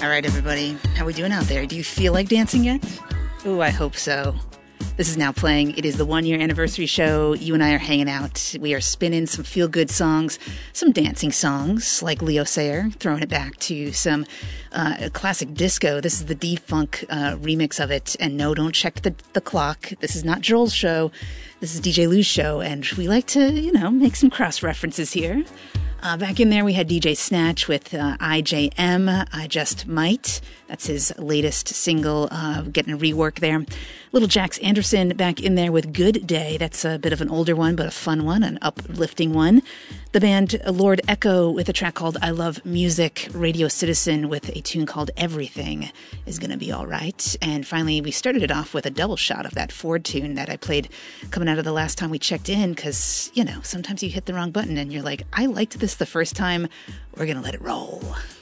All right, everybody. How we doing out there? Do you feel like dancing yet? Ooh, I hope so. This is Now Playing. It is the 1-year anniversary show. You and I are hanging out. We are spinning some feel-good songs, some dancing songs like Leo Sayer, throwing it back to some classic disco. This is the D-Funk remix of it. And no, don't check the clock. This is not Joel's show. This is DJ Lou's show. And we like to, make some cross-references here. Back in there, we had DJ Snatch with IJM, I Just Might. That's his latest single, getting a rework there. Little Jax Anderson back in there with Good Day. That's a bit of an older one, but a fun one, an uplifting one. The band Lord Echo with a track called I Love Music. Radio Citizen with a tune called Everything is going to be all right. And finally, we started it off with a double shot of that Ford tune that I played coming out of the last time we checked in, because, sometimes you hit the wrong button and you're like, I liked this the first time. We're going to let it roll.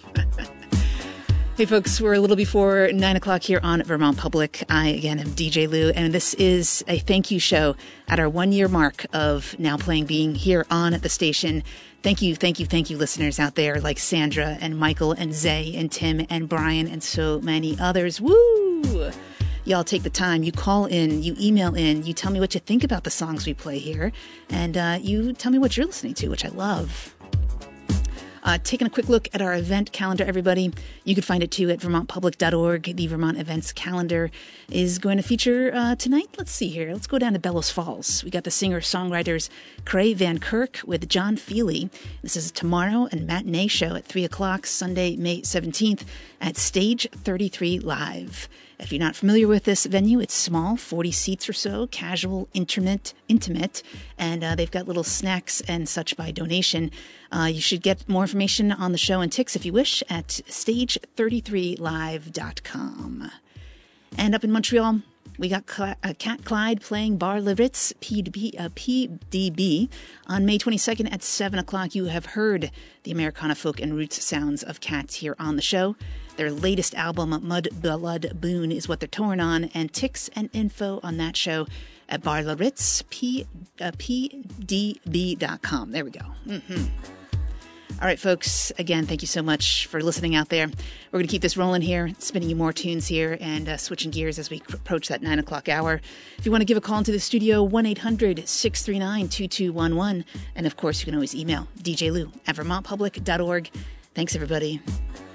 Hey folks, we're a little before 9 o'clock here on Vermont Public. I, again, am DJ Lou, and this is a thank you show at our 1-year mark of Now Playing being here on the station. Thank you, listeners out there like Sandra and Michael and Zay and Tim and Brian and so many others. Woo! Y'all take the time, you call in, you email in, you tell me what you think about the songs we play here, and you tell me what you're listening to, which I love. Taking a quick look at our event calendar, everybody. You can find it, too, at vermontpublic.org. The Vermont Events Calendar is going to feature tonight. Let's see here. Let's go down to Bellows Falls. We got the singer-songwriters Cray Van Kirk with John Feely. This is tomorrow, a matinee show at 3 o'clock, Sunday, May 17th, at Stage 33 Live. If you're not familiar with this venue, it's small, 40 seats or so, casual, intimate, and they've got little snacks and such by donation. You should get more information on the show and tics if you wish at stage33live.com. And up in Montreal, we got Cat Clyde playing Bar Le Ritz, PDB. On May 22nd at 7 o'clock, you have heard the Americana folk and roots sounds of Cats here on the show. Their latest album, Mud Blood Boon, is what they're touring on, and tics and info on that show at Bar Le Ritz, pdb.com. There we go. All right, folks, again, thank you so much for listening out there. We're going to keep this rolling here, spinning you more tunes here, and switching gears as we approach that 9 o'clock hour. If you want to give a call into the studio, 1-800-639-2211. And, of course, you can always email djlou@vermontpublic.org. Thanks, everybody.